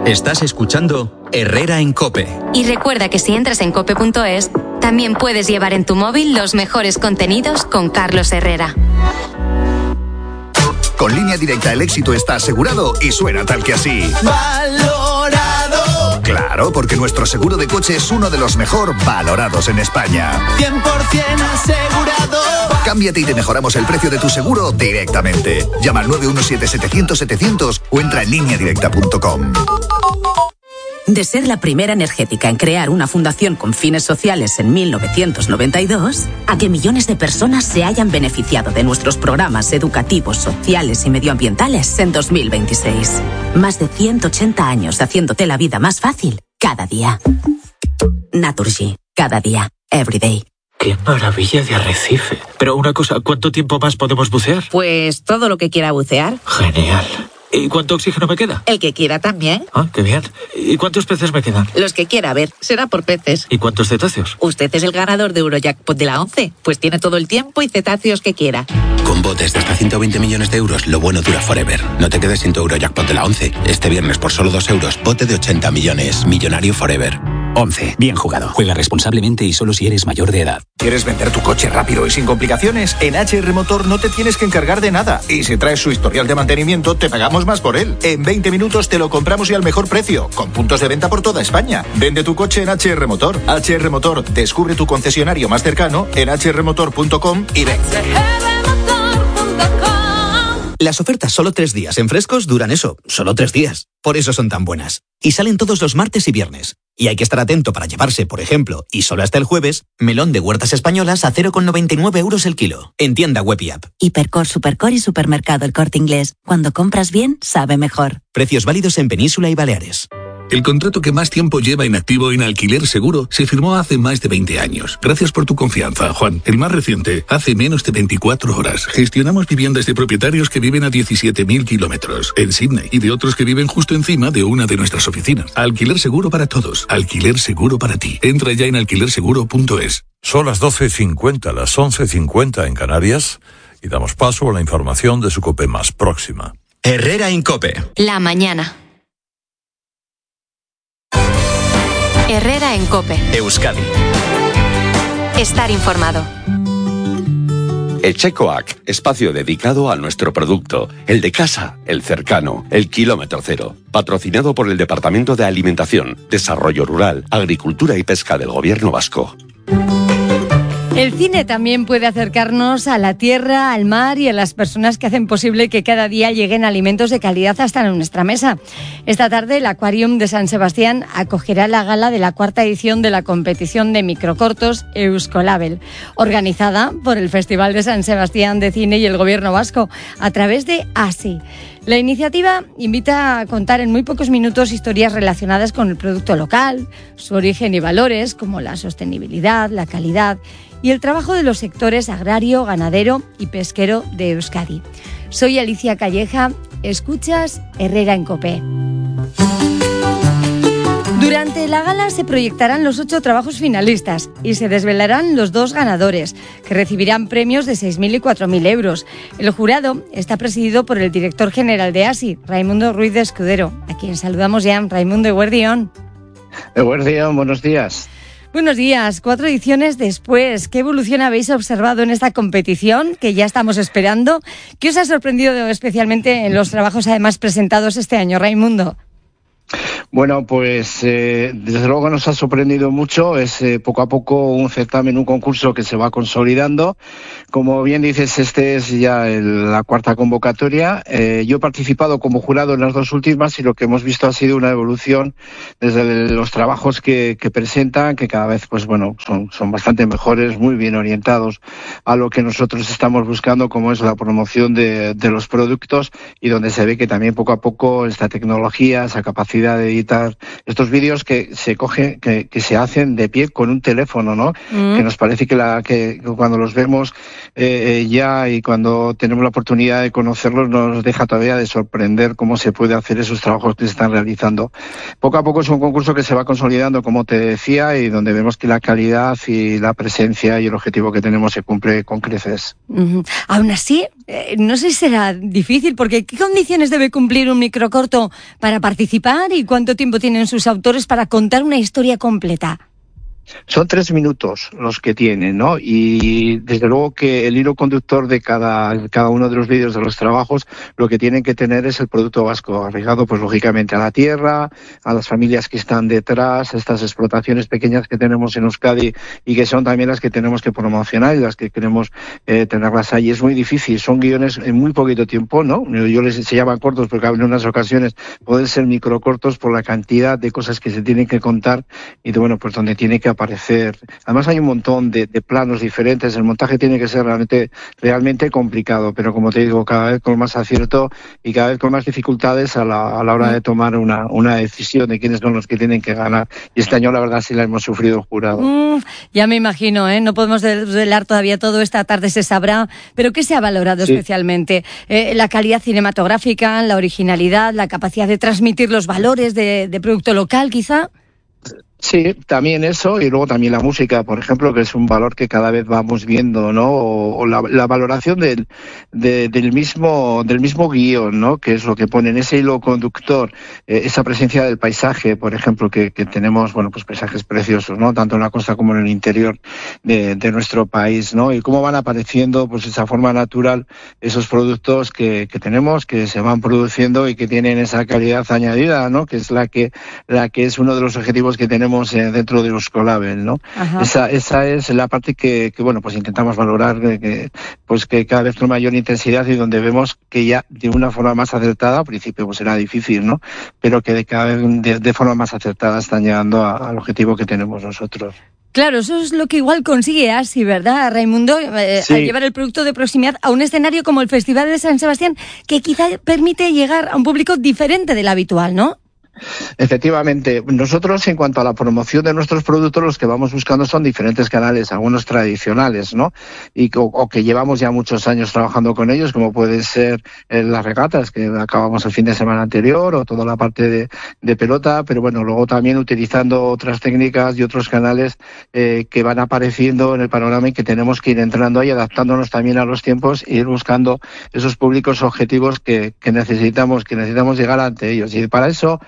Estás escuchando Herrera en COPE. Y recuerda que si entras en cope.es, también puedes llevar en tu móvil los mejores contenidos con Carlos Herrera. Con Línea Directa el éxito está asegurado y suena tal que así. ¡Valorado! Claro, porque nuestro seguro de coche es uno de los mejor valorados en España. 100% asegurado. Cámbiate y te mejoramos el precio de tu seguro directamente. Llama al 917-700-700 o entra en lineadirecta.com. De ser la primera energética en crear una fundación con fines sociales en 1992, a que millones de personas se hayan beneficiado de nuestros programas educativos, sociales y medioambientales en 2026. Más de 180 años haciéndote la vida más fácil cada día. Naturgy, cada día, every day. ¡Qué maravilla de arrecife! Pero una cosa, ¿cuánto tiempo más podemos bucear? Pues todo lo que quiera bucear. Genial. ¿Y cuánto oxígeno me queda? El que quiera también. Ah, qué bien. ¿Y cuántos peces me quedan? Los que quiera, a ver, será por peces. ¿Y cuántos cetáceos? Usted es el ganador de Eurojackpot de la 11, pues tiene todo el tiempo y cetáceos que quiera. Con botes de hasta 120 millones de euros, lo bueno dura forever. No te quedes sin tu Eurojackpot de la 11. Este viernes por solo 2 euros, bote de 80 millones. Millonario forever. 11. Bien jugado. Juega responsablemente y solo si eres mayor de edad. ¿Quieres vender tu coche rápido y sin complicaciones? En HR Motor no te tienes que encargar de nada. Y si traes su historial de mantenimiento, te pagamos más por él. En 20 minutos te lo compramos y al mejor precio, con puntos de venta por toda España. Vende tu coche en HR Motor. HR Motor, descubre tu concesionario más cercano en hrmotor.com y ven. Las ofertas solo 3 días en Frescos duran eso, solo 3 días. Por eso son tan buenas. Y salen todos los martes y viernes. Y hay que estar atento para llevarse, por ejemplo, y solo hasta el jueves, melón de Huertas Españolas a 0,99 euros el kilo. En tienda web y app. Hipercor, Supercor y Supermercado El Corte Inglés. Cuando compras bien, sabe mejor. Precios válidos en Península y Baleares. El contrato que más tiempo lleva inactivo en Alquiler Seguro se firmó hace más de 20 años. Gracias por tu confianza, Juan. El más reciente, hace menos de 24 horas. Gestionamos viviendas de propietarios que viven a 17.000 kilómetros en Sydney y de otros que viven justo encima de una de nuestras oficinas. Alquiler Seguro para todos. Alquiler Seguro para ti. Entra ya en alquilerseguro.es. Son las 12:50, las 11:50 en Canarias y damos paso a la información de su COPE más próxima. Herrera en COPE. La mañana. Herrera en COPE. Euskadi. Estar informado. Echecoac, espacio dedicado a nuestro producto, el de casa, el cercano, el kilómetro cero. Patrocinado por el Departamento de Alimentación, Desarrollo Rural, Agricultura y Pesca del Gobierno Vasco. El cine también puede acercarnos a la tierra, al mar y a las personas que hacen posible que cada día lleguen alimentos de calidad hasta nuestra mesa. Esta tarde el Aquarium de San Sebastián acogerá la gala de la 4ª edición de la competición de microcortos Euskolabel, organizada por el Festival de San Sebastián de Cine y el Gobierno Vasco a través de ASI. La iniciativa invita a contar en muy pocos minutos historias relacionadas con el producto local, su origen y valores como la sostenibilidad, la calidad y el trabajo de los sectores agrario, ganadero y pesquero de Euskadi. Soy Alicia Calleja, escuchas Herrera en COPE. Durante la gala se proyectarán los 8 trabajos finalistas y se desvelarán los 2 ganadores, que recibirán premios de 6.000 y 4.000 euros. El jurado está presidido por el director general de ASI, Raimundo Ruiz de Escudero, a quien saludamos ya. Raimundo, eguerdión. Eguerdión, buenos días. Buenos días. 4 ediciones después, ¿qué evolución habéis observado en esta competición que ya estamos esperando? ¿Qué os ha sorprendido especialmente en los trabajos además presentados este año, Raimundo? Bueno, pues desde luego nos ha sorprendido mucho. Es poco a poco un certamen, un concurso que se va consolidando. Como bien dices, este es ya la 4ª convocatoria. Yo he participado como jurado en las 2 últimas y lo que hemos visto ha sido una evolución desde los trabajos que presentan, que cada vez pues bueno son bastante mejores, muy bien orientados a lo que nosotros estamos buscando, como es la promoción de los productos, y donde se ve que también poco a poco esta tecnología, esa capacidad de editar estos vídeos que se cogen, que se hacen de pie con un teléfono, ¿no? Que nos parece que cuando los vemos ya y cuando tenemos la oportunidad de conocerlos nos deja todavía de sorprender cómo se puede hacer esos trabajos que se están realizando. Poco a poco es un concurso que se va consolidando, como te decía, y donde vemos que la calidad y la presencia y el objetivo que tenemos se cumple con creces. Aún así, no sé si será difícil, porque ¿qué condiciones debe cumplir un microcorto para participar y cuánto tiempo tienen sus autores para contar una historia completa? Son 3 minutos los que tienen, ¿no? Y desde luego que el hilo conductor de cada uno de los vídeos de los trabajos, lo que tienen que tener es el producto vasco, arraigado pues lógicamente a la tierra, a las familias que están detrás, a estas explotaciones pequeñas que tenemos en Euskadi y que son también las que tenemos que promocionar y las que queremos tenerlas ahí. Es muy difícil, son guiones en muy poquito tiempo, ¿no? Se llaman cortos porque en unas ocasiones pueden ser microcortos por la cantidad de cosas que se tienen que contar y de, bueno, pues donde tiene que aparecer. Además hay un montón de planos diferentes, el montaje tiene que ser realmente complicado, pero como te digo, cada vez con más acierto y cada vez con más dificultades a la hora de tomar una decisión de quiénes son los que tienen que ganar. Y este año la verdad sí la hemos sufrido jurado. Ya me imagino, no podemos desvelar todavía todo, esta tarde se sabrá, pero ¿qué se ha valorado especialmente? La calidad cinematográfica, la originalidad, la capacidad de transmitir los valores de producto local, quizá. Sí, también eso, y luego también la música, por ejemplo, que es un valor que cada vez vamos viendo, ¿no? O la valoración del mismo guión, ¿no? Que es lo que pone en ese hilo conductor, esa presencia del paisaje, por ejemplo, que tenemos, bueno, pues paisajes preciosos, ¿no? Tanto en la costa como en el interior de nuestro país, ¿no? Y cómo van apareciendo, pues esa forma natural, esos productos que tenemos, que se van produciendo y que tienen esa calidad añadida, ¿no? Que es la que es uno de los objetivos que tenemos dentro de Euskolabel, ¿no? Esa es la parte que bueno, pues intentamos valorar, que cada vez con mayor intensidad y donde vemos que ya de una forma más acertada, al principio pues era difícil, ¿no? Pero que cada vez de forma más acertada están llegando al objetivo que tenemos nosotros. Claro, eso es lo que igual consigue ASI, ¿verdad, Raimundo? Sí. Al llevar el producto de proximidad a un escenario como el Festival de San Sebastián, que quizá permite llegar a un público diferente del habitual, ¿no? Efectivamente, nosotros en cuanto a la promoción de nuestros productos lo que vamos buscando son diferentes canales, algunos tradicionales, ¿no? O que llevamos ya muchos años trabajando con ellos, como pueden ser las regatas que acabamos el fin de semana anterior o toda la parte de pelota, pero bueno, luego también utilizando otras técnicas y otros canales que van apareciendo en el panorama y que tenemos que ir entrando ahí, adaptándonos también a los tiempos e ir buscando esos públicos objetivos que necesitamos llegar ante ellos. Y para eso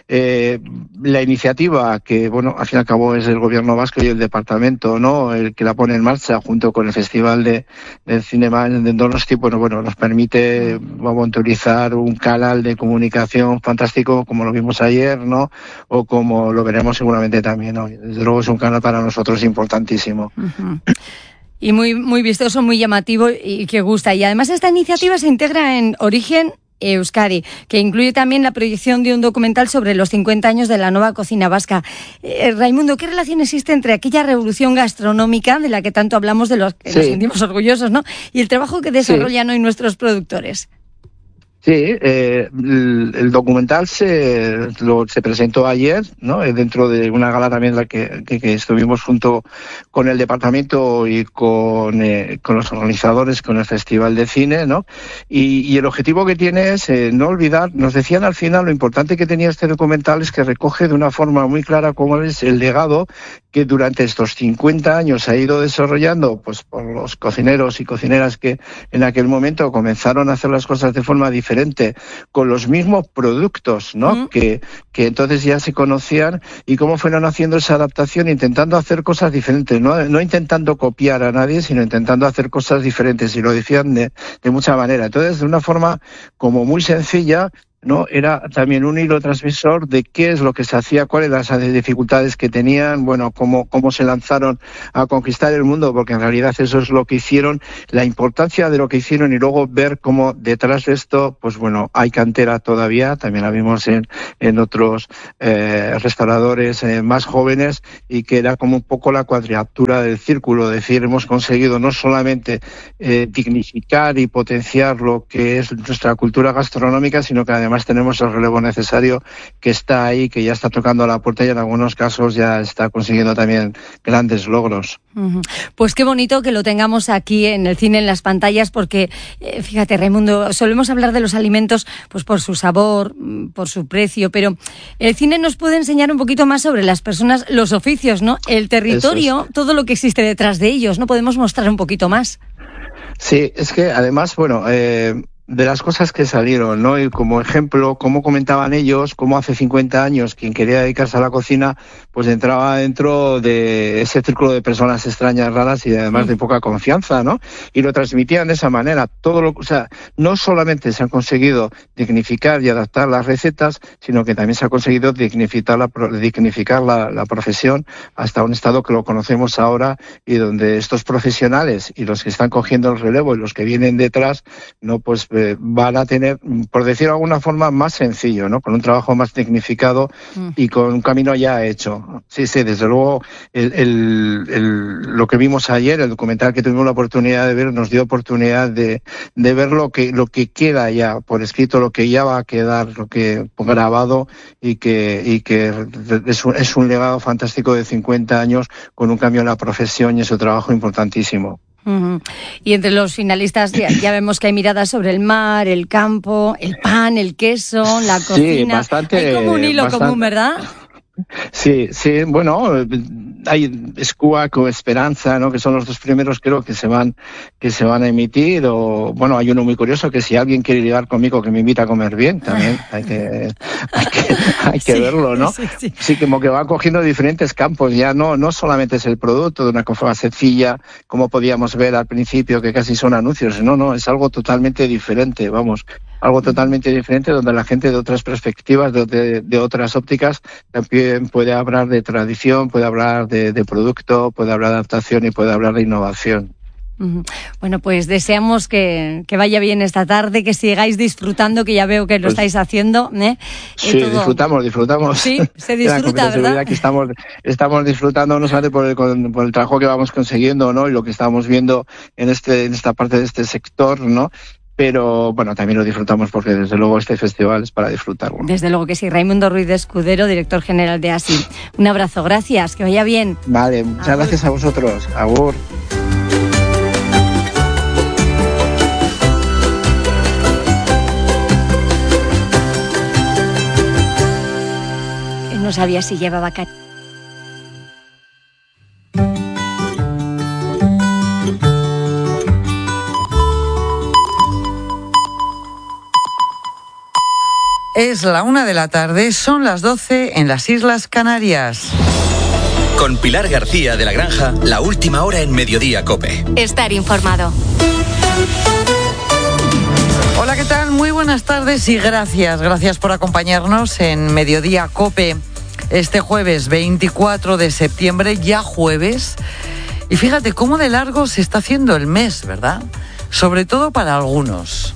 la iniciativa que, bueno, al fin y al cabo es el gobierno vasco y el departamento, ¿no? El que la pone en marcha junto con el Festival de Cinema de Donosti, bueno, nos permite utilizar un canal de comunicación fantástico como lo vimos ayer, ¿no? O como lo veremos seguramente también hoy. Desde luego es un canal para nosotros importantísimo. Uh-huh. Y muy, muy vistoso, muy llamativo y que gusta. Y además esta iniciativa se integra en Origen Euskadi, que incluye también la proyección de un documental sobre los 50 años de la nueva cocina vasca. Raimundo, ¿qué relación existe entre aquella revolución gastronómica de la que tanto hablamos, de los que nos sentimos orgullosos, ¿no? Y el trabajo que desarrollan hoy nuestros productores? Sí, el documental se presentó ayer, ¿no? Dentro de una gala también en la que estuvimos junto con el departamento y con los organizadores, con el Festival de Cine, ¿no? Y el objetivo que tiene es no olvidar, nos decían al final, lo importante que tenía este documental es que recoge de una forma muy clara cómo es el legado que durante estos 50 años se ha ido desarrollando, pues por los cocineros y cocineras que en aquel momento comenzaron a hacer las cosas de forma diferente, con los mismos productos, ¿no? Que entonces ya se conocían, y cómo fueron haciendo esa adaptación, intentando hacer cosas diferentes, no intentando copiar a nadie, sino intentando hacer cosas diferentes, y lo decían de mucha manera. Entonces, de una forma como muy sencilla, ¿no? Era también un hilo transmisor de qué es lo que se hacía, cuáles eran las dificultades que tenían, bueno, cómo se lanzaron a conquistar el mundo, porque en realidad eso es lo que hicieron, la importancia de lo que hicieron, y luego ver cómo detrás de esto, pues bueno, hay cantera todavía, también la vimos en otros restauradores más jóvenes, y que era como un poco la cuadratura del círculo, es decir, hemos conseguido no solamente dignificar y potenciar lo que es nuestra cultura gastronómica, sino que además tenemos el relevo necesario que está ahí, que ya está tocando a la puerta, y en algunos casos ya está consiguiendo también grandes logros. Uh-huh. Pues qué bonito que lo tengamos aquí en el cine, en las pantallas, porque fíjate, Raimundo, solemos hablar de los alimentos pues por su sabor, por su precio, pero el cine nos puede enseñar un poquito más sobre las personas, los oficios, ¿no? El territorio, todo lo que existe detrás de ellos, ¿no? Podemos mostrar un poquito más. Sí, es que además, bueno, de las cosas que salieron, ¿no? Y como ejemplo, como comentaban ellos, como hace 50 años quien quería dedicarse a la cocina, pues entraba dentro de ese círculo de personas extrañas, raras y además de poca confianza, ¿no? Y lo transmitían de esa manera. O sea, no solamente se han conseguido dignificar y adaptar las recetas, sino que también se ha conseguido dignificar la profesión hasta un estado que lo conocemos ahora y donde estos profesionales y los que están cogiendo el relevo y los que vienen detrás, ¿no? Pues van a tener, por decirlo de alguna forma, más sencillo, ¿no? Con un trabajo más dignificado y con un camino ya hecho. Sí, desde luego, lo que vimos ayer, el documental que tuvimos la oportunidad de ver, nos dio oportunidad de ver lo que queda ya por escrito, lo que ya va a quedar, lo que grabado y que es un legado fantástico de 50 años con un cambio en la profesión y es un trabajo importantísimo. Y entre los finalistas ya vemos que hay miradas sobre el mar, el campo, el pan, el queso, la cocina. Sí, bastante. Hay como un hilo común, ¿verdad? Sí, bueno, hay Escuac o Esperanza, ¿no? Que son los dos primeros, creo, que se van a emitir. O bueno, hay uno muy curioso que si alguien quiere ligar conmigo, que me invita a comer bien, también hay que verlo, ¿no? Sí, como que va cogiendo diferentes campos. Ya no solamente es el producto de una forma sencilla, como podíamos ver al principio, que casi son anuncios. No, es algo totalmente diferente. Vamos. Algo totalmente diferente donde la gente de otras perspectivas, de otras ópticas, también puede hablar de tradición, puede hablar de producto, puede hablar de adaptación y puede hablar de innovación. Bueno, pues deseamos que vaya bien esta tarde, que sigáis disfrutando, que ya veo que lo estáis haciendo. Sí, todo. Disfrutamos. Sí, se disfruta, ¿verdad? Que estamos disfrutando no solamente por el trabajo que vamos consiguiendo, ¿no? Y lo que estamos viendo en esta parte de este sector, ¿no? Pero bueno, también lo disfrutamos porque desde luego este festival es para disfrutarlo. Desde luego que sí. Raimundo Ruiz de Escudero, director general de ASI. Un abrazo, gracias, que vaya bien. Vale, muchas gracias a vosotros. Agur. No sabía si llevaba cariño. Es la 1 de la tarde, son las 12 en las Islas Canarias. Con Pilar García de la Granja, la última hora en Mediodía COPE. Estar informado. Hola, ¿qué tal? Muy buenas tardes y gracias por acompañarnos en Mediodía COPE este jueves 24 de septiembre, ya jueves. Y fíjate cómo de largo se está haciendo el mes, ¿verdad? Sobre todo para algunos.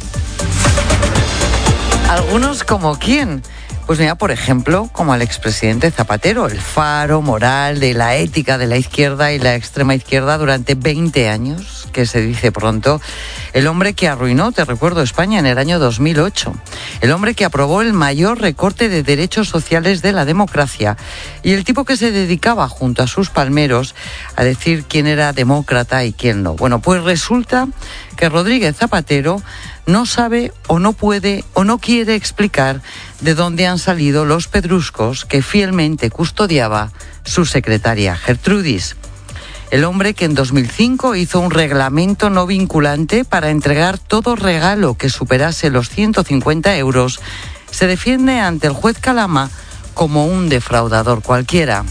¿Algunos como quién? Pues mira, por ejemplo, como al expresidente Zapatero, el faro moral de la ética de la izquierda y la extrema izquierda durante 20 años, que se dice pronto. El hombre que arruinó, te recuerdo, España en el año 2008. El hombre que aprobó el mayor recorte de derechos sociales de la democracia. Y el tipo que se dedicaba, junto a sus palmeros, a decir quién era demócrata y quién no. Bueno, pues resulta que Rodríguez Zapatero no sabe o no puede o no quiere explicar de dónde han salido los pedruscos que fielmente custodiaba su secretaria Gertrudis. El hombre que en 2005 hizo un reglamento no vinculante para entregar todo regalo que superase los 150 euros, se defiende ante el juez Calama como un defraudador cualquiera.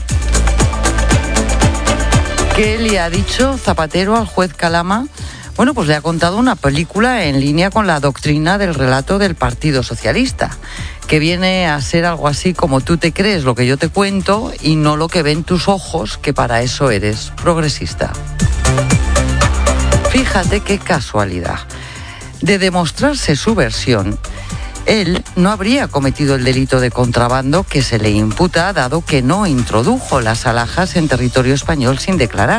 ¿Qué le ha dicho Zapatero al juez Calama? Bueno, pues le ha contado una película en línea con la doctrina del relato del Partido Socialista, que viene a ser algo así como tú te crees lo que yo te cuento y no lo que ven tus ojos, que para eso eres progresista. Fíjate qué casualidad. De demostrarse su versión, él no habría cometido el delito de contrabando que se le imputa, dado que no introdujo las alhajas en territorio español sin declarar.